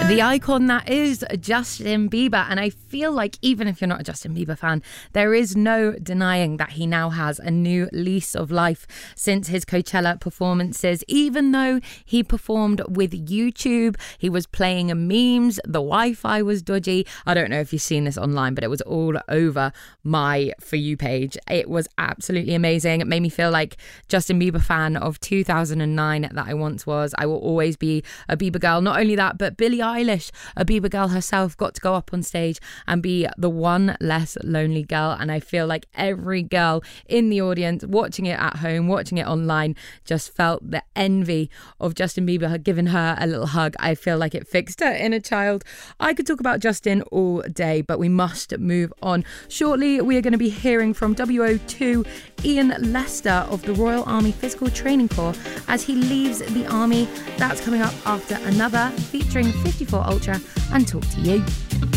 The icon that is Justin Bieber, and I feel like even if you're not a Justin Bieber fan, there is no denying that he now has a new lease of life since his Coachella performances. Even though he performed with YouTube, he was playing memes, the Wi-Fi was dodgy. I don't know if you've seen this online, but it was all over my For You page. It was absolutely amazing. It made me feel like Justin Bieber fan of 2009 that I once was. I will always be a Bieber girl. Not only that, but Billie Eilish, a Bieber girl herself, got to go up on stage and be the one less lonely girl. And I feel like every girl in the audience, watching it at home, watching it online, just felt the envy of Justin Bieber giving her a little hug. I feel like it fixed her inner child. I could talk about Justin all day, but we must move on. Shortly, we are going to be hearing from WO2 Ian Lester of the Royal Army Physical Training Corps as he leaves the army. That's coming up after another featuring 54 Ultra and Talk to You.